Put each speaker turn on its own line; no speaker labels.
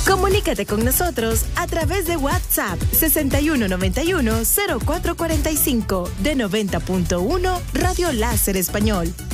Comunícate con nosotros a través de WhatsApp 6191-0445 de 90.1 Radio Láser Español.